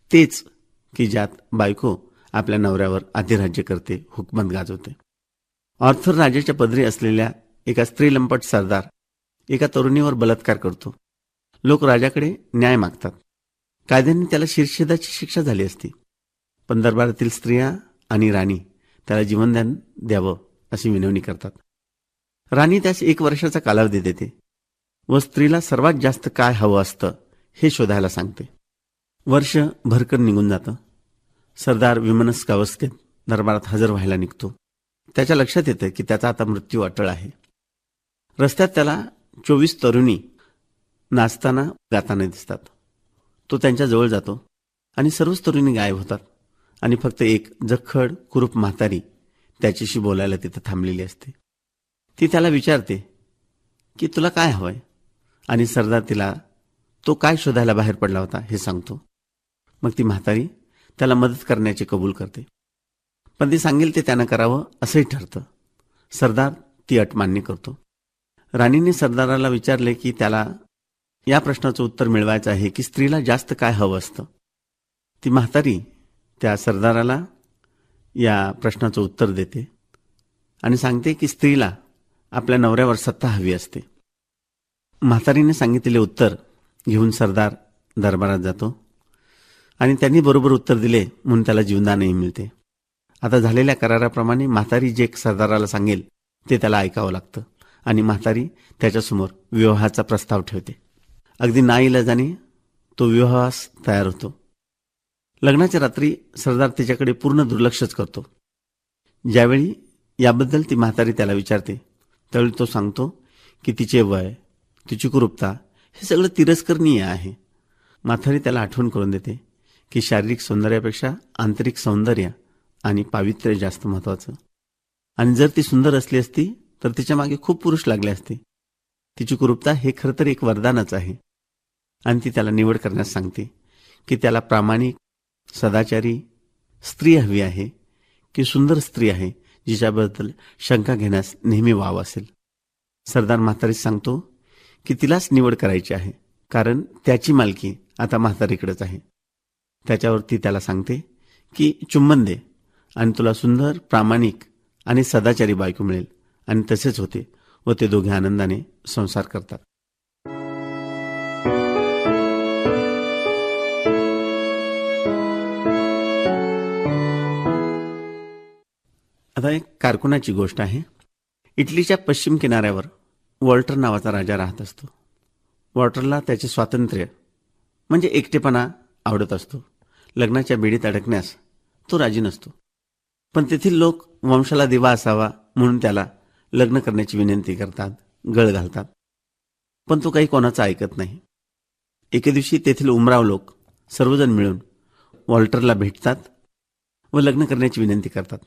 तेच की ज्यात बायको आपल्या नवऱ्यावर अधिराज्य करते, हुकमत गाजवते. ऑर्थर राजाच्या पदरी असलेल्या एका स्त्रीलंपट सरदार एका तरुणीवर बलात्कार करतो. लोक राजाकडे न्याय मागतात. कायद्याने त्याला शिरच्छेदाची शिक्षा झाली असती, पण दरबारातील स्त्रिया आणि राणी त्याला जीवनदान द्यावं अशी विनवणी करतात. राणी त्यास 1 वर्षाचा कालावधी देते व स्त्रीला सर्वात जास्त काय हवं असतं हे शोधायला सांगते. वर्ष भरकन निघून जातं. सरदार विमनस्क अवस्थेत दरबारात हजर व्हायला निघतो. त्याच्या लक्षात येतं की त्याचा आता मृत्यू अटळ आहे. रस्त्यात त्याला 24 तरुणी नाचताना गाताना दिसतात. तो त्यांच्या जवळ जातो आणि सर्वच तरुणी गायब होतात आणि फक्त एक जखड कुरूप म्हातारी त्याच्याशी बोलायला तिथं थांबलेली असते. ती त्याला विचारते की तुला काय हवंय, आणि सरदार तिला तो काय शोधायला बाहेर पडला होता हे सांगतो. मग ती म्हातारी त्याला मदत करण्याचे कबूल करते, पण ती सांगेल ते त्यानं करावं असंही ठरतं. सरदार ती अट मान्य करतो. राणीने सरदाराला विचारले की त्याला या प्रश्नाचं उत्तर मिळवायचं आहे की स्त्रीला जास्त काय हवं असतं. ती म्हातारी त्या सरदाराला या प्रश्नाचं उत्तर देते आणि सांगते की स्त्रीला आपल्या नवऱ्यावर सत्ता हवी असते. म्हातारीने सांगितलेले उत्तर घेऊन सरदार दरबारात जातो आणि त्यांनी बरोबर उत्तर दिले म्हणून त्याला जीवनदानही मिळते. आता झालेल्या कराराप्रमाणे म्हातारी जे सरदाराला सांगेल ते त्याला ऐकावं लागतं आणि म्हातारी त्याच्यासमोर विवाहाचा प्रस्ताव ठेवते. अगदी नाईलाजाने तो विवाहास तयार होतो. लग्नाच्या रात्री सरदार तिच्याकडे पूर्ण दुर्लक्षच करतो. ज्यावेळी याबद्दल ती म्हातारी त्याला विचारते त्यावेळी तो सांगतो की तिचे वय, तिची कुरूपता हे सगळं तिरस्करणीय आहे. म्हातारी त्याला आठवण करून देते की शारीरिक सौंदर्यापेक्षा आंतरिक सौंदर्य आणि पावित्र्य जास्त महत्वाचं, आणि जर ती सुंदर असली असती तर तिच्या मागे खूप पुरुष लागले असते. तिची कुरूपता हे खरं तर एक वरदानच आहे. आणि ती त्याला निवड करण्यास सांगते की त्याला प्रामाणिक, सदाचारी स्त्री हवी आहे की सुंदर स्त्री आहे जिच्याबद्दल शंका घेण्यास नेहमी वाव असेल. सरदार म्हातारीस सांगतो की तिलाच निवड करायची आहे, कारण त्याची मालकी आता म्हातारीकडेच आहे. त्याच्यावरती त्याला सांगते की चुंबन दे आणि तुला सुंदर, प्रामाणिक आणि सदाचारी बायको मिळेल. आणि तसेच होते व ते दोघे आनंदाने संसार करतात. आता एक कारकुनाची गोष्ट आहे. इटलीच्या पश्चिम किनाऱ्यावर वॉल्टर नावाचा राजा राहत असतो. वॉल्टरला त्याचे स्वातंत्र्य म्हणजे एकटेपणा आवडत असतो. लग्नाच्या बेडीत अडकण्यास तो राजी नसतो, पण तेथील लोक वंशाला दिवा असावा म्हणून त्याला लग्न करण्याची विनंती करतात, गळ घालतात, पण तो काही कोणाचं ऐकत नाही. एके दिवशी तेथील उमराव लोक सर्वजण मिळून वॉल्टरला भेटतात व लग्न करण्याची विनंती करतात.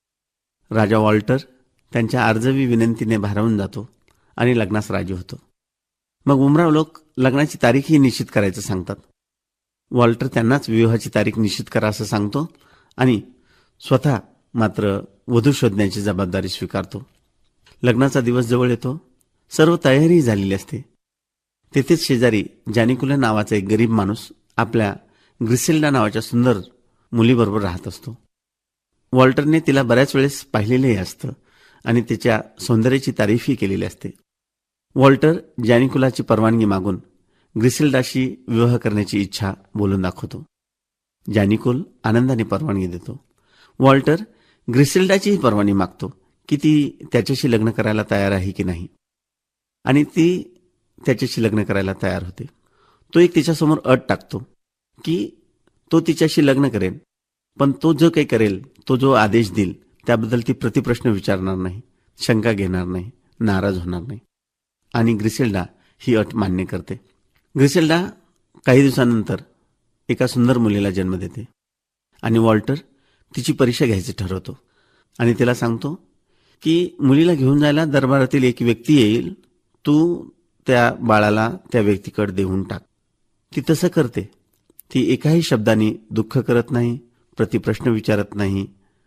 राजा वॉल्टर त्यांच्या आर्जवी विनंतीने भारावून जातो आणि लग्नास राजी होतो. मग उमराव लोक लग्नाची तारीखही निश्चित करायचं सांगतात. वॉल्टर त्यांनाच विवाहाची तारीख निश्चित करा असं सांगतो आणि स्वतः मात्र वधू शोधण्याची जबाबदारी स्वीकारतो. लग्नाचा दिवस जवळ येतो. सर्व तयारी झालेली असते. तेथेच शेजारी जानिकुला नावाचा एक गरीब माणूस आपल्या ग्रिसेल्डा नावाच्या सुंदर मुलीबरोबर राहत असतो. वॉल्टरने तिला बऱ्याच वेळेस पाहिलेलेही असतं आणि तिच्या सौंदर्याची तारीफही केलेली असते. वॉल्टर जानिकुलाची परवानगी मागून ग्रिसेल्डाशी विवाह करण्याची इच्छा बोलून दाखवतो. जानिकुल आनंदाने परवानगी देतो. वॉल्टर ग्रिसेल्डाचीही परवानगी मागतो की ती त्याच्याशी लग्न करायला तयार आहे की नाही, आणि ती त्याच्याशी लग्न करायला तयार होते. तो एक तिच्यासमोर अट टाकतो की तो तिच्याशी लग्न करेल, पण तो जो काही करेल, तो जो आदेश देईल त्याबद्दल ती प्रतिप्रश्न विचारणार नाही, शंका घेणार नाही, नाराज होणार नाही. आणि ग्रिसेल्डा ही अट मान्य करते. ग्रिसेल्डा काही दिवसानंतर एका सुंदर मुलीला जन्म देते आणि वॉल्टर तिची परीक्षा घ्यायची ठरवतो आणि तिला सांगतो की मुलीला घेऊन जायला दरबारातील एक व्यक्ती येईल, तू त्या बाळाला त्या व्यक्तीकडे देऊन टाक. ती तसं करते. ती एकाही शब्दाने दुःख करत नाही, प्रतिप्रश्न विचारत नाही.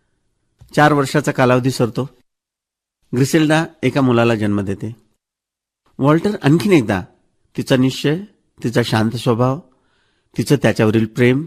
4 वर्षाचा कालावधी सरतो. ग्रिसेल्डा एका मुलाला जन्म देते. वॉल्टर आणखीन एकदा तिचा निश्चय, तिचा शांत स्वभाव, तिचं त्याच्यावरील प्रेम